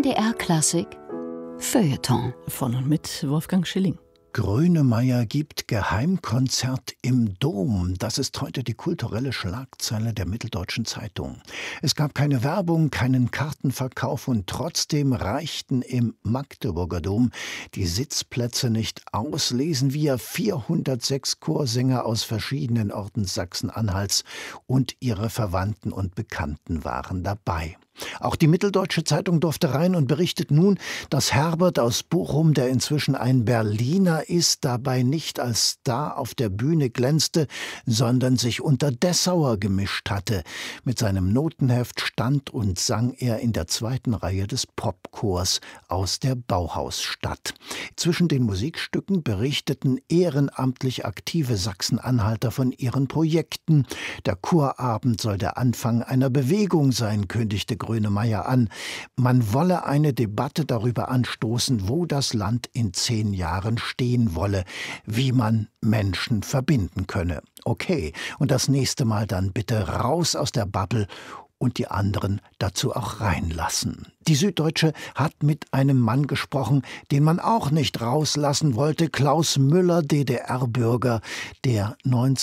MDR Klassik Feuilleton von und mit Wolfgang Schilling. Grönemeyer gibt Geheimkonzert im Dom. Das ist heute die kulturelle Schlagzeile der Mitteldeutschen Zeitung. Es gab keine Werbung, keinen Kartenverkauf und trotzdem reichten im Magdeburger Dom die Sitzplätze nicht aus. Lesen wir 406 Chorsänger aus verschiedenen Orten Sachsen-Anhalts und ihre Verwandten und Bekannten waren dabei. Auch die Mitteldeutsche Zeitung durfte rein und berichtet nun, dass Herbert aus Bochum, der inzwischen ein Berliner ist, dabei nicht als Star auf der Bühne glänzte, sondern sich unter Dessauer gemischt hatte. Mit seinem Notenheft stand und sang er in der zweiten Reihe des Popchors aus der Bauhausstadt. Zwischen den Musikstücken berichteten ehrenamtlich aktive Sachsen-Anhalter von ihren Projekten. Der Chorabend soll der Anfang einer Bewegung sein, kündigte Grönemeyer an. Man wolle eine Debatte darüber anstoßen, wo das Land in 10 Jahren stehen wolle, wie man Menschen verbinden könne. Okay, und das nächste Mal dann bitte raus aus der Bubble und die anderen dazu auch reinlassen. Die Süddeutsche hat mit einem Mann gesprochen, den man auch nicht rauslassen wollte, Klaus Müller, DDR-Bürger, der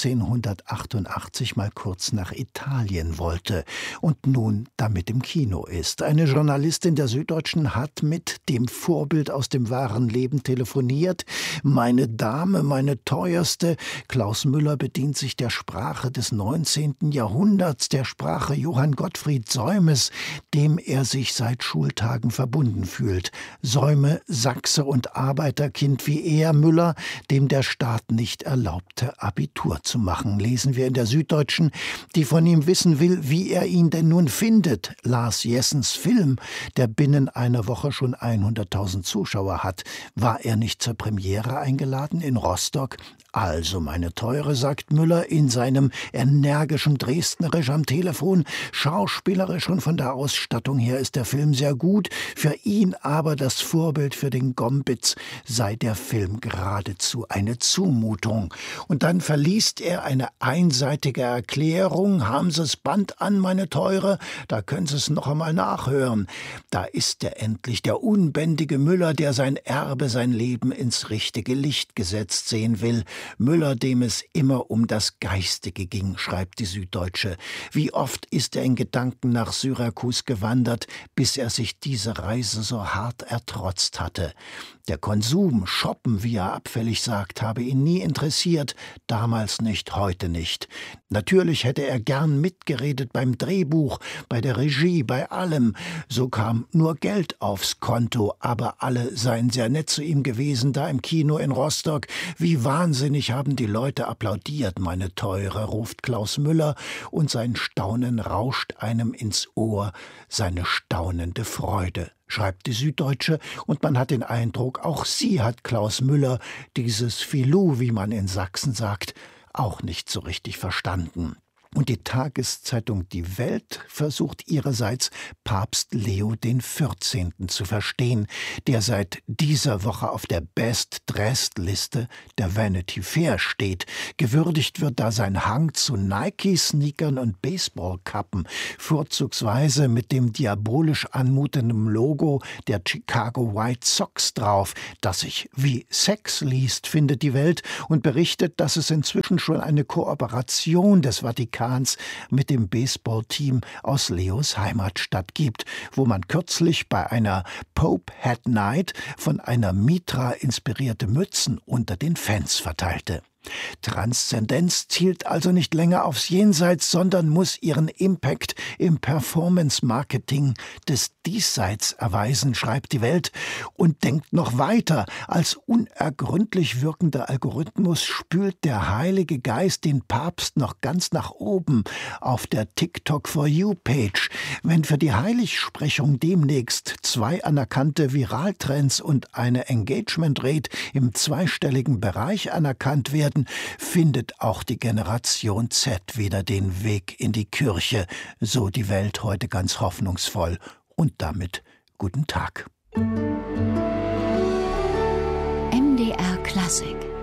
1988 mal kurz nach Italien wollte und nun damit im Kino ist. Eine Journalistin der Süddeutschen hat mit dem Vorbild aus dem wahren Leben telefoniert. Meine Dame, meine teuerste. Klaus Müller bedient sich der Sprache des 19. Jahrhunderts, der Sprache Johann Gottfried Säumes, dem er sich seit Schultagen verbunden fühlt. Säume, Sachse und Arbeiterkind wie er, Müller, dem der Staat nicht erlaubte, Abitur zu machen. Lesen wir in der Süddeutschen, die von ihm wissen will, wie er ihn denn nun findet. Lars Jessens Film, der binnen einer Woche schon 100.000 Zuschauer hat. War er nicht zur Premiere eingeladen in Rostock? Also, meine Teure, sagt Müller in seinem energischen Dresdnerisch am Telefon, schauspielerisch und von der Ausstattung her ist der Film sehr gut, für ihn aber das Vorbild für den Gombitz sei der Film geradezu eine Zumutung. Und dann verliest er eine einseitige Erklärung, haben Sie das Band an, meine Teure, da können Sie es noch einmal nachhören. Da ist er endlich, der unbändige Müller, der sein Erbe, sein Leben ins richtige Licht gesetzt sehen will. Müller, dem es immer um das Geistige ging, schreibt die Süddeutsche. Wie oft ist er in Gedanken nach Syrakus gewandert, bis er sich diese Reise so hart ertrotzt hatte. Der Konsum, Shoppen, wie er abfällig sagt, habe ihn nie interessiert, damals nicht, heute nicht. Natürlich hätte er gern mitgeredet beim Drehbuch, bei der Regie, bei allem. So kam nur Geld aufs Konto, aber alle seien sehr nett zu ihm gewesen, da im Kino in Rostock. Wie wahnsinnig haben die Leute applaudiert, meine Teure, ruft Klaus Müller, und sein Staunen rauscht einem ins Ohr, seine staunende Freude, schreibt die Süddeutsche, und man hat den Eindruck, auch sie hat Klaus Müller, dieses Filou, wie man in Sachsen sagt, auch nicht so richtig verstanden. Und die Tageszeitung Die Welt versucht ihrerseits, Papst Leo XIV. Zu verstehen, der seit dieser Woche auf der Best-Dressed-Liste der Vanity Fair steht. Gewürdigt wird da sein Hang zu Nike-Sneakern und Baseballkappen, vorzugsweise mit dem diabolisch anmutenden Logo der Chicago White Sox drauf, das sich wie Sex liest, findet die Welt, und berichtet, dass es inzwischen schon eine Kooperation des Vatikans mit dem Baseballteam aus Leos Heimatstadt gibt, wo man kürzlich bei einer Pope Hat Night von einer Mitra inspirierte Mützen unter den Fans verteilte. Transzendenz zielt also nicht länger aufs Jenseits, sondern muss ihren Impact im Performance-Marketing des Diesseits erweisen, schreibt die Welt, und denkt noch weiter. Als unergründlich wirkender Algorithmus spült der Heilige Geist den Papst noch ganz nach oben auf der TikTok For You-Page. Wenn für die Heiligsprechung demnächst 2 anerkannte Viraltrends und eine Engagement-Rate im zweistelligen Bereich anerkannt werden, findet auch die Generation Z wieder den Weg in die Kirche, so die Welt heute ganz hoffnungsvoll. Und damit guten Tag. MDR Klassik